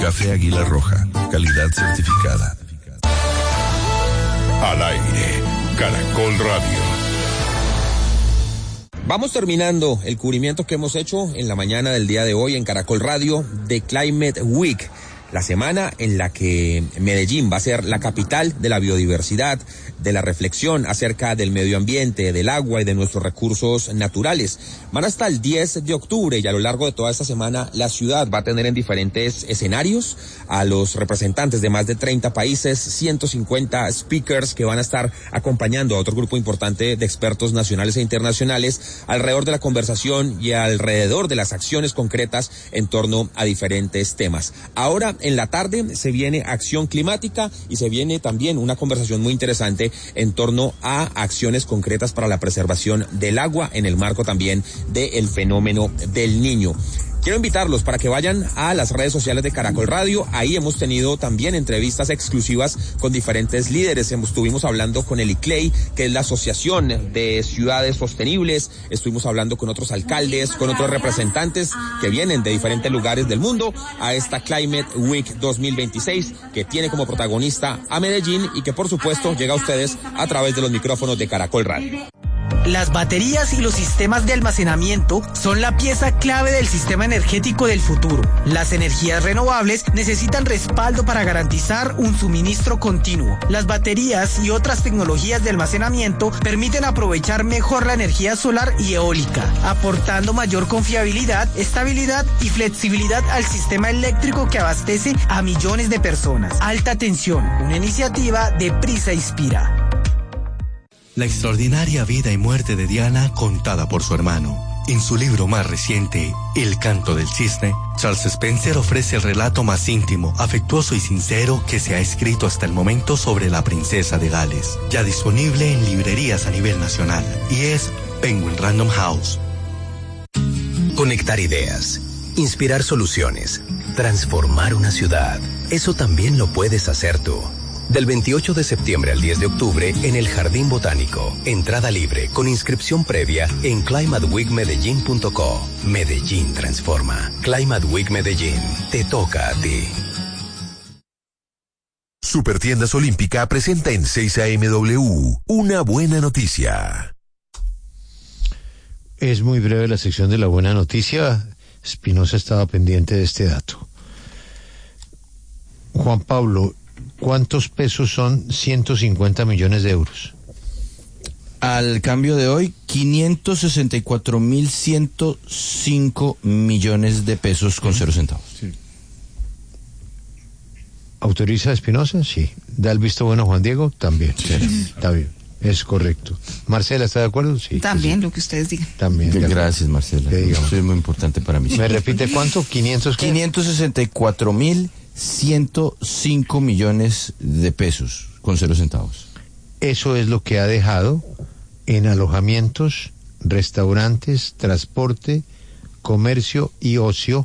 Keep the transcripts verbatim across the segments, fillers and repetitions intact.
Café Águila Roja, calidad certificada. Al aire, Caracol Radio. Vamos terminando el cubrimiento que hemos hecho en la mañana del día de hoy en Caracol Radio de Climate Week, la semana en la que Medellín va a ser la capital de la biodiversidad, de la reflexión acerca del medio ambiente, del agua y de nuestros recursos naturales. Van hasta el diez de octubre y a lo largo de toda esta semana la ciudad va a tener en diferentes escenarios a los representantes de más de treinta países, ciento cincuenta speakers que van a estar acompañando a otro grupo importante de expertos nacionales e internacionales alrededor de la conversación y alrededor de las acciones concretas en torno a diferentes temas. Ahora en la tarde se viene acción climática y se viene también una conversación muy interesante en torno a acciones concretas para la preservación del agua en el marco también del fenómeno del Niño. Quiero invitarlos para que vayan a las redes sociales de Caracol Radio. Ahí hemos tenido también entrevistas exclusivas con diferentes líderes. Estuvimos hablando con el I C L E I, que es la Asociación de Ciudades Sostenibles. Estuvimos hablando con otros alcaldes, con otros representantes que vienen de diferentes lugares del mundo a esta Climate Week dos mil veintiséis, que tiene como protagonista a Medellín y que por supuesto llega a ustedes a través de los micrófonos de Caracol Radio. Las baterías y los sistemas de almacenamiento son la pieza clave del sistema energético del futuro. Las energías renovables necesitan respaldo para garantizar un suministro continuo. Las baterías y otras tecnologías de almacenamiento permiten aprovechar mejor la energía solar y eólica, aportando mayor confiabilidad, estabilidad y flexibilidad al sistema eléctrico que abastece a millones de personas. Alta tensión, una iniciativa de Prisa Inspira. La extraordinaria vida y muerte de Diana contada por su hermano. En su libro más reciente, El canto del cisne, Charles Spencer ofrece el relato más íntimo, afectuoso y sincero que se ha escrito hasta el momento sobre la princesa de Gales. Ya disponible en librerías a nivel nacional. Y es Penguin Random House. Conectar ideas, inspirar soluciones, transformar una ciudad. Eso también lo puedes hacer tú. Del veintiocho de septiembre al diez de octubre en el Jardín Botánico. Entrada libre con inscripción previa en climate week medellín punto co. Medellín transforma. Climate Week Medellín. Te toca a ti. Supertiendas Olímpica presenta en seis A M W una buena noticia. Es muy breve la sección de la buena noticia. Espinosa estaba pendiente de este dato. Juan Pablo, ¿cuántos pesos son ciento cincuenta millones de euros? Al cambio de hoy, quinientos sesenta y cuatro mil ciento cinco millones de pesos con cero centavos. Sí. ¿Autoriza Espinosa? Sí. ¿Da el visto bueno Juan Diego? También. Sí. Está bien. Es correcto. ¿Marcela está de acuerdo? Sí. También, sí. Lo que ustedes digan. También. Gracias, Marcela. Eso es muy importante para mí. ¿Me repite cuánto? ¿quinientos? quinientos sesenta y cuatro mil ciento cinco millones de pesos con cero centavos. Eso es lo que ha dejado en alojamientos, restaurantes, transporte, comercio y ocio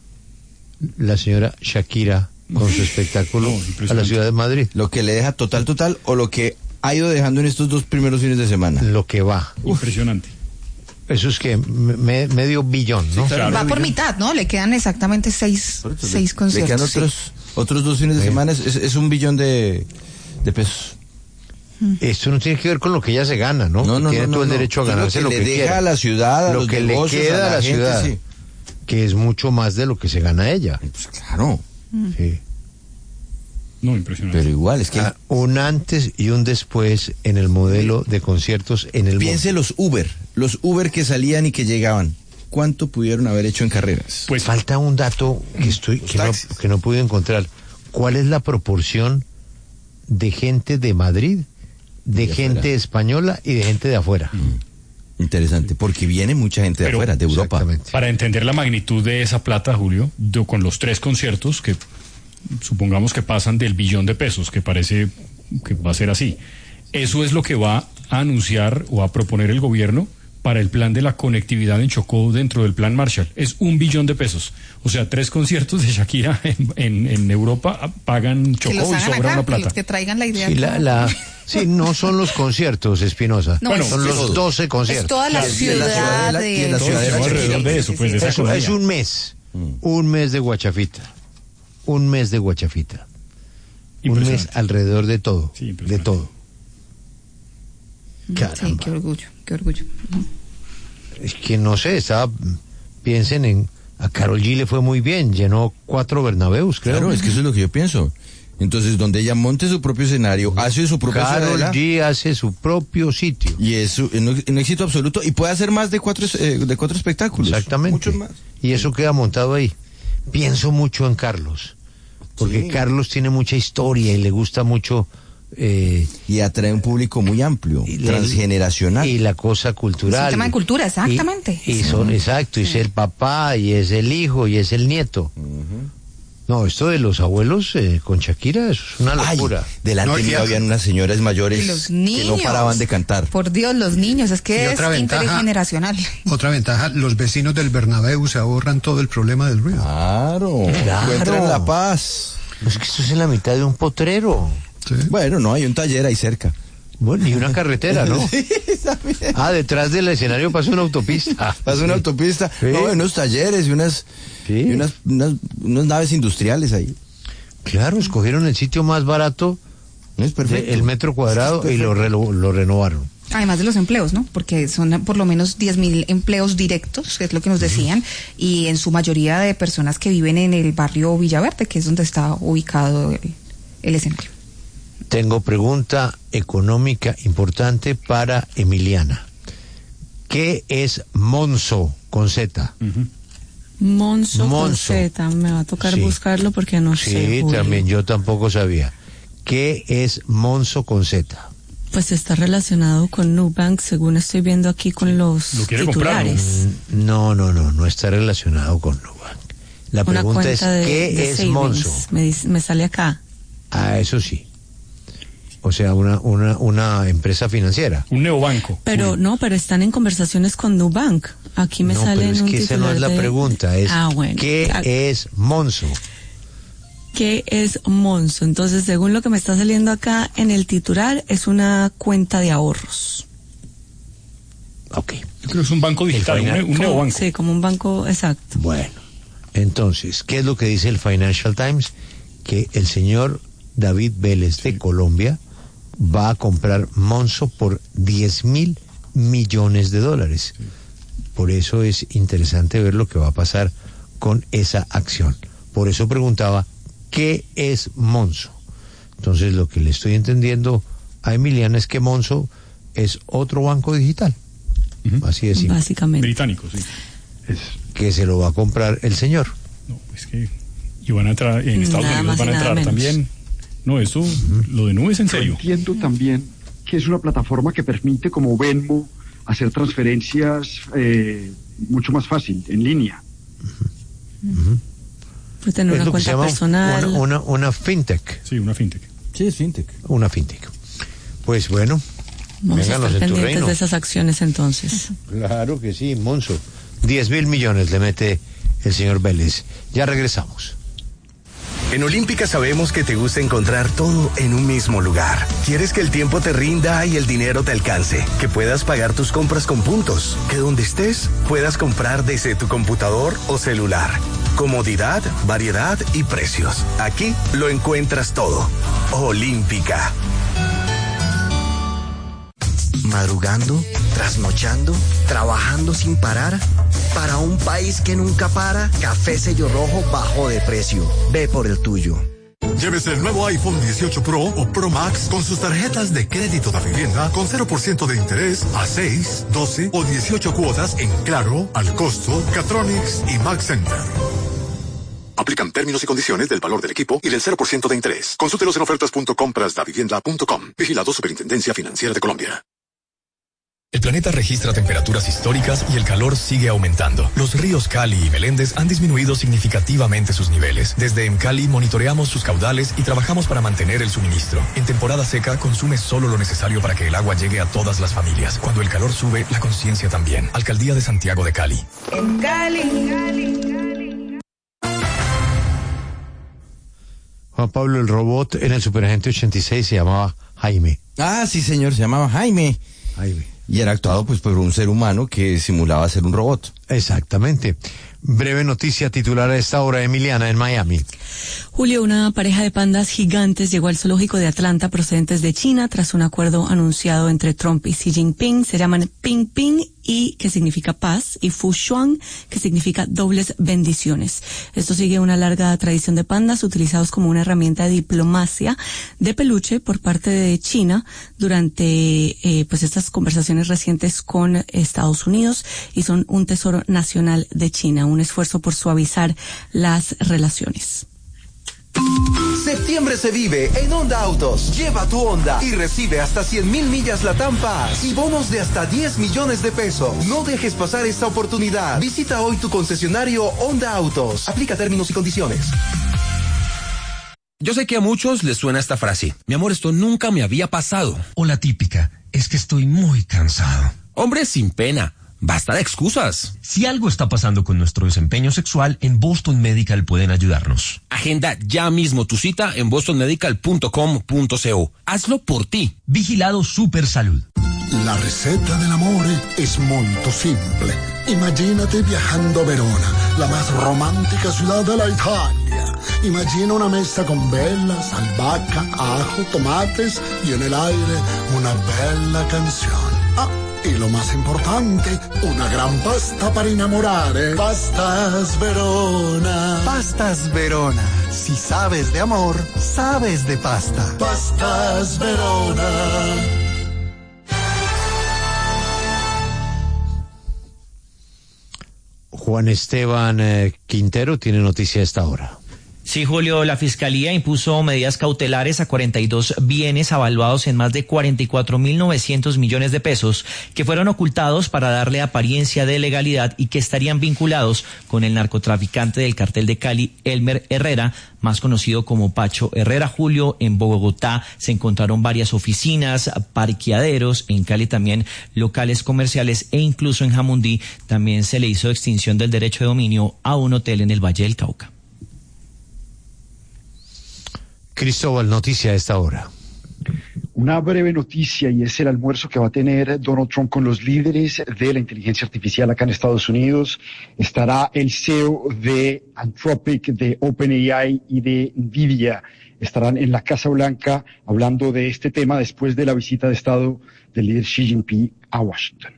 la señora Shakira con su espectáculo no, a la ciudad de Madrid. Lo que le deja total, total, o lo que ha ido dejando en estos dos primeros fines de semana. Lo que va. Impresionante. Eso es que me, medio billón, ¿no? Sí, claro. Va por mitad, ¿no? Le quedan exactamente seis, seis conciertos. Le quedan otros, sí. otros dos fines de sí. semana, es, es un billón de, de pesos. Esto no tiene que ver con lo que ella se gana, ¿no? No, no, tiene no, todo no, el derecho no. a ganarse lo que lo le que deja quiera. a la ciudad, a lo los que le queda a la, la gente, ciudad, sí. que es mucho más de lo que se gana ella. Pues claro. Sí. No, impresionante. Pero igual, es que... Ah, un antes y un después en el modelo de conciertos en el mundo. Piense los Uber, los Uber que salían y que llegaban. ¿Cuánto pudieron haber hecho en carreras? Pues falta un dato que estoy que no, que no pude encontrar. ¿Cuál es la proporción de gente de Madrid, de, de gente afuera. española y de gente de afuera? Mm. Interesante, porque viene mucha gente de Pero, afuera, de Europa. Para entender la magnitud de esa plata, Julio, yo, con los tres conciertos que supongamos que pasan del billón de pesos, que parece que va a ser así. Eso es lo que va a anunciar o a proponer el gobierno para el plan de la conectividad en Chocó dentro del plan Marshall. Es un billón de pesos. O sea, tres conciertos de Shakira en, en, en Europa pagan Chocó y sobra acá, una plata. Que, que traigan la idea. Sí, la, la, sí, no son los conciertos, Espinosa. No, bueno, son los doce conciertos. Es toda la claro, ciudad de... La, de, de, de, de alrededor de eso, pues, de esa eso, es un mes. Mm. Un mes de guachafita. un mes de guachafita. Un mes alrededor de todo, sí, de todo. Caramba. Sí, qué orgullo, qué orgullo. Es que no sé, estaba, piensen en, a Karol G le fue muy bien, llenó cuatro Bernabéus, creo. Claro, es que eso es lo que yo pienso. Entonces, donde ella monte su propio escenario, hace su propio Karol G hace su propio sitio. Y es un, un éxito absoluto, y puede hacer más de cuatro, eh, de cuatro espectáculos. Exactamente. Muchos más. Y eso queda montado ahí. Pienso mucho en Carlos, porque sí. Carlos tiene mucha historia y le gusta mucho... Eh, y atrae un público muy amplio, y transgeneracional. Y la cosa cultural. Es un tema de cultura, exactamente. Y, y son, sí. exacto, y es el papá, y es el hijo, y es el nieto. Uh-huh. No, esto de los abuelos eh, con Shakira, eso es una locura. Ay, delante mío no, habían unas señoras mayores los niños, que no paraban de cantar. Por Dios, los niños, es que es intergeneracional. Otra ventaja, los vecinos del Bernabéu se ahorran todo el problema del ruido. Claro, claro. Encuentran la paz. Es que esto es en la mitad de un potrero. Sí. Bueno, no, hay un taller ahí cerca. Bueno, y una carretera, ¿no? Sí, también. Ah, detrás del escenario pasa una autopista. Pasa una autopista. Sí. No, unos talleres y unas, sí. y unas, unas, unas naves industriales ahí. Claro, escogieron el sitio más barato, es perfecto. el metro cuadrado, y lo, re, lo renovaron. Además de los empleos, ¿no? Porque son por lo menos diez mil empleos directos, que es lo que nos decían, y en su mayoría de personas que viven en el barrio Villaverde, que es donde está ubicado el, el escenario. Tengo pregunta económica importante para Emiliana. ¿Qué es Monzo con Z? Uh-huh. Monzo, Monzo con Z, me va a tocar sí. buscarlo porque no sí, sé. Sí, también, yo tampoco sabía. ¿Qué es Monzo con Z? Pues está relacionado con Nubank, según estoy viendo aquí con los titulares. No, no, no, no está relacionado con Nubank. La Una pregunta es, de, ¿qué de es savings. Monzo? Me, me sale acá. Ah, eso sí. O sea, una, una, una empresa financiera. Un neobanco. Pero no, pero están en conversaciones con Nubank. Aquí me no, sale pero es en un que esa no es la de... pregunta, es ah, bueno. ¿qué ah, es Monzo? ¿Qué es Monzo? Entonces, según lo que me está saliendo acá en el titular, es una cuenta de ahorros. Ok. Yo creo que es un banco digital, un, un neobanco. Sí, como un banco, exacto. Bueno, entonces, ¿qué es lo que dice el Financial Times? Que el señor David Vélez sí. de Colombia va a comprar Monzo por diez mil millones de dólares. Sí. Por eso es interesante ver lo que va a pasar con esa acción. Por eso preguntaba, ¿qué es Monzo? Entonces, lo que le estoy entendiendo a Emiliana es que Monzo es otro banco digital. Uh-huh. Así de simple. Básicamente. Británico, sí. Es que se lo va a comprar el señor. No, es que y van a entrar en Estados nada Unidos, van a entrar también. No, eso, uh-huh. lo de nube es en serio. Yo entiendo también que es una plataforma que permite, como Venmo, hacer transferencias eh, mucho más fácil, en línea. Uh-huh. Uh-huh. Pues tener es una lo cuenta que se llama personal. Una, una, una fintech. Sí, una fintech. Sí, es fintech. Una fintech. Pues bueno, vamos vénganos a estar en tu pendientes reino. de esas acciones entonces. Claro que sí, Monzo. diez mil millones le mete el señor Vélez. Ya regresamos. En Olímpica sabemos que te gusta encontrar todo en un mismo lugar. Quieres que el tiempo te rinda y el dinero te alcance, que puedas pagar tus compras con puntos, que donde estés puedas comprar desde tu computador o celular. Comodidad, variedad y precios. Aquí lo encuentras todo. Olímpica. Madrugando, trasnochando, trabajando sin parar. Para un país que nunca para, Café Sello Rojo bajó de precio. Ve por el tuyo. Llévese el nuevo iPhone dieciocho Pro o Pro Max con sus tarjetas de crédito de vivienda con cero por ciento de interés a seis, doce o dieciocho cuotas en Claro, Al Costo, Catronics y Max Center. Aplican términos y condiciones del valor del equipo y del cero por ciento de interés. Consúltelos en ofertas punto compras da vivienda punto com. Vigilado Superintendencia Financiera de Colombia. El planeta registra temperaturas históricas y el calor sigue aumentando. Los ríos Cali y Meléndez han disminuido significativamente sus niveles. Desde EMCALI monitoreamos sus caudales y trabajamos para mantener el suministro. En temporada seca, consume solo lo necesario para que el agua llegue a todas las familias. Cuando el calor sube, la conciencia también. Alcaldía de Santiago de Cali. En Cali, Cali, Cali. Juan Pablo, el robot en el Superagente ochenta y seis se llamaba Jaime. Ah, sí, señor, se llamaba Jaime. Jaime. Y era actuado pues por un ser humano que simulaba ser un robot. Exactamente. Breve noticia titular a esta hora, Emiliana, en Miami. Julio, una pareja de pandas gigantes llegó al zoológico de Atlanta procedentes de China tras un acuerdo anunciado entre Trump y Xi Jinping. Se llaman Ping Ping, y que significa paz, y Fu Shuang, que significa dobles bendiciones. Esto sigue una larga tradición de pandas utilizados como una herramienta de diplomacia de peluche por parte de China durante eh, pues estas conversaciones recientes con Estados Unidos, y son un tesoro nacional de China, un esfuerzo por suavizar las relaciones. Septiembre se vive en Honda Autos. Lleva tu Honda y recibe hasta cien mil millas Latam Pass y bonos de hasta diez millones de pesos. No dejes pasar esta oportunidad. Visita hoy tu concesionario Honda Autos. Aplica términos y condiciones. Yo sé que a muchos les suena esta frase: mi amor, esto nunca me había pasado. O la típica: es que estoy muy cansado. Hombre, sin pena. Basta de excusas. Si algo está pasando con nuestro desempeño sexual, en Boston Medical pueden ayudarnos. Agenda ya mismo tu cita en boston medical punto com punto co. Hazlo por ti. Vigilado Super Salud. La receta del amore es molto simple. Imagínate viajando a Verona, la más romántica ciudad de la Italia. Imagina una mesa con velas, albahaca, ajo, tomates y en el aire una bella canción. Ah, y lo más importante, una gran pasta para enamorare. Pastas Verona. Pastas Verona. Si sabes de amor, sabes de pasta. Pastas Verona. Juan Esteban eh, Quintero tiene noticia a esta hora. Sí, Julio, la Fiscalía impuso medidas cautelares a cuarenta y dos bienes avaluados en más de cuarenta y cuatro mil novecientos millones de pesos que fueron ocultados para darle apariencia de legalidad y que estarían vinculados con el narcotraficante del cartel de Cali, Elmer Herrera, más conocido como Pacho Herrera. Julio, en Bogotá se encontraron varias oficinas, parqueaderos, en Cali también locales comerciales, e incluso en Jamundí también se le hizo extinción del derecho de dominio a un hotel en el Valle del Cauca. Cristóbal, noticia a esta hora. Una breve noticia, y es el almuerzo que va a tener Donald Trump con los líderes de la inteligencia artificial acá en Estados Unidos. Estará el C E O de Anthropic, de OpenAI y de NVIDIA. Estarán en la Casa Blanca hablando de este tema después de la visita de Estado del líder Xi Jinping a Washington.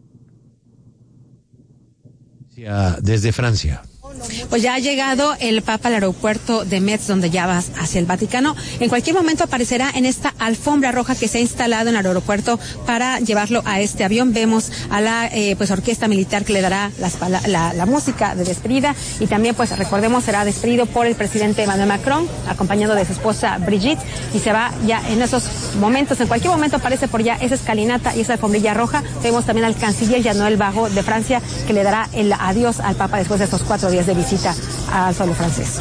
Desde Francia. Pues ya ha llegado el Papa al aeropuerto de Metz, donde ya va hacia el Vaticano. En cualquier momento aparecerá en esta alfombra roja que se ha instalado en el aeropuerto para llevarlo a este avión. Vemos a la eh, pues orquesta militar que le dará las, la, la música de despedida, y también, pues recordemos, será despedido por el presidente Emmanuel Macron, acompañado de su esposa Brigitte, y se va ya en esos momentos. En cualquier momento aparece por ya esa escalinata y esa alfombrilla roja. Vemos también al canciller Jean-Noël Barrot de Francia, que le dará el adiós al Papa después de estos cuatro días de visita al suelo francés.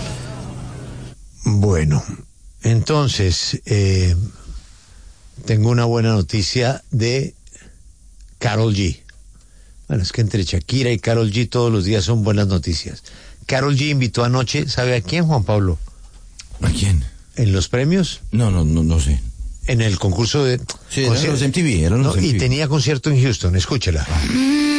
Bueno, entonces eh, tengo una buena noticia de Karol G. Bueno, es que entre Shakira y Karol G todos los días son buenas noticias. Karol G invitó anoche, ¿sabe a quién, Juan Pablo? ¿A quién? ¿En los premios? No, no, no, no sé. En el concurso de... Sí, eran los M T V, eran los no, M T V. Y tenía concierto en Houston, escúchela.